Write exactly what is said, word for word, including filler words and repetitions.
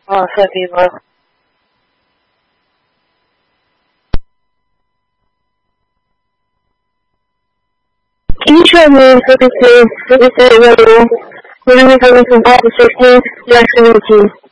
Oh, Fatima. Can you show me fifty-two, fifty-three, radio? We're going to be coming from Papa sixteen, Jackson eighteen.